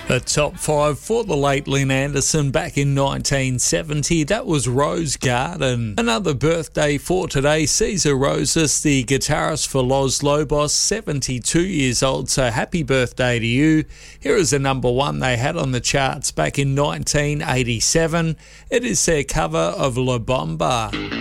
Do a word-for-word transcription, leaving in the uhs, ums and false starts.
The top five for the late Lynn Anderson back in nineteen seventy. That was Rose Garden. Another birthday for today, Cesar Rosas, the guitarist for Los Lobos, seventy-two years old, so happy birthday to you. Here is a number one they had on the charts back in nineteen eighty-seven. It is their cover of La Bomba.